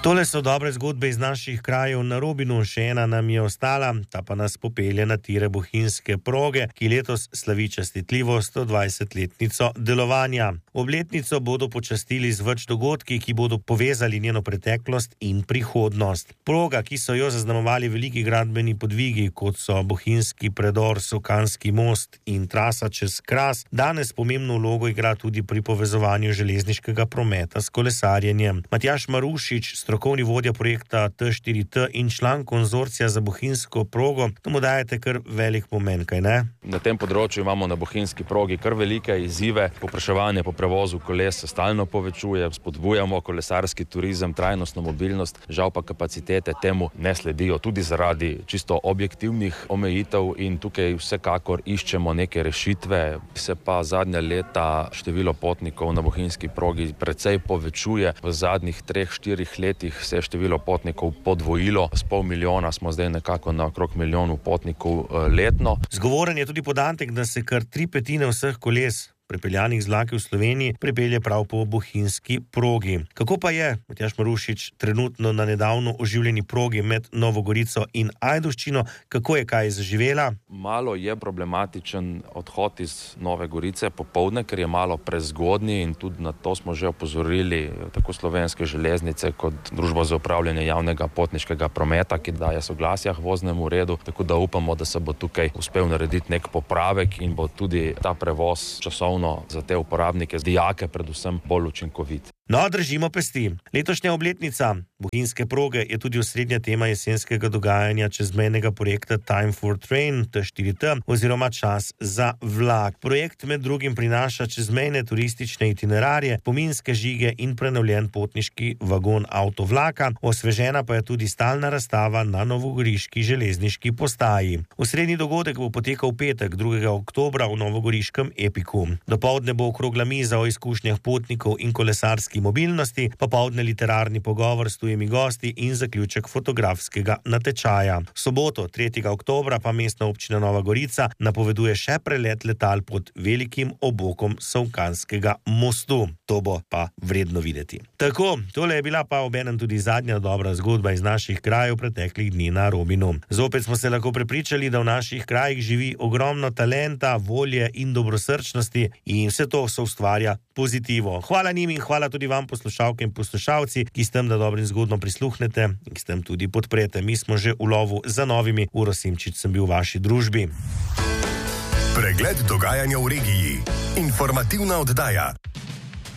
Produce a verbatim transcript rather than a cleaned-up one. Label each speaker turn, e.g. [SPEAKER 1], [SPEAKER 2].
[SPEAKER 1] Tole so dobre zgodbe iz naših krajev na Robinu, še ena nam je ostala, ta pa nas popelje na tire bohinjske proge, ki letos slavi častitljivo sto dvajsetletnico delovanja. Obletnico bodo počastili z več dogodki, ki bodo povezali njeno preteklost in prihodnost. Proga, ki so jo zaznamovali veliki gradbeni podvigi, kot so bohinjski predor, Sokanski most in trasa čez Kras, danes pomembno vlogo igra tudi pri povezovanju železniškega prometa s kolesarjenjem. Matjaž Marušič, strokovni vodja projekta T štiri T in član konzorcija za bohinjsko progo, tomu dajete kar velik pomen, kaj ne?
[SPEAKER 2] Na tem področju imamo na bohinjski progi kar velike izzive. Povpraševanje po prevozu koles se stalno povečuje, spodbujamo kolesarski turizem, trajnostno mobilnost, žal pa kapacitete temu ne sledijo, tudi zaradi čisto objektivnih omejitev in tukaj vsekakor iščemo neke rešitve. Se pa zadnja leta število potnikov na bohinjski progi precej povečuje. V zadnjih treh, štirih letih se je število potnikov podvojilo. S pol milijona smo zdaj nekako na okrog milijonu potnikov letno.
[SPEAKER 1] Zgovoren je tudi podatek, da se kar tri petine vseh koles prepeljanih z vlaki v Sloveniji prepelje prav po bohinjski progi. Kako pa je, Matjaž Marušič, trenutno na nedavno oživljeni progi med Novo Gorico in Ajdovščino, kako je kaj zaživela?
[SPEAKER 2] Malo je problematičen odhod iz Nove Gorice popoldne, ker je malo prezgodnji in tudi na to smo že opozorili tako Slovenske železnice kot Družbo za upravljanje javnega potniškega prometa, ki daje soglasja k voznemu redu, tako da upamo, da se bo tukaj uspel narediti nek popravek in bo tudi ta prevoz časovno za te uporabnike, dijake predvsem, bolj učinkovit.
[SPEAKER 1] No, držimo pesti. Letošnja obletnica bohinjske proge je tudi osrednja tema jesenskega dogajanja čezmejnega projekta Time for Train T štiri T oziroma Čas za vlak. Projekt med drugim prinaša čezmejne turistične itinerarje, spominske žige in prenovljen potniški vagon avtovlaka, osvežena pa je tudi stalna razstava na novogoriški železniški postaji. Osrednji dogodek bo potekal v petek, drugega oktobra v novogoriškem Epiku. Dopoldne bo okrogla miza o izkušnjah potnikov in kolesarski mobilnosti, popoldne literarni pogovor s tujimi gosti in zaključek fotografskega natečaja. V soboto, tretjega oktobra, pa mestna občina Nova Gorica napoveduje še prelet letal pod velikim obokom Sokanskega mostu. To bo pa vredno videti. Tako, tole je bila pa obenem tudi zadnja dobra zgodba iz naših krajev preteklih dni na Robinu. Zopet smo se lahko prepričali, da v naših krajih živi ogromno talenta, volje in dobrosrčnosti in vse to se ustvarja pozitivo. Hvala njim in hvala tudi vam, poslušalke in poslušalci, ki s tem, da dobrim zgodbam prisluhnete in s tem tudi podprete. Mi smo že v lovu za novimi. Uro Simčič sem bil v vaši družbi.
[SPEAKER 3] Pregled dogajanja v regiji. Informativna oddaja.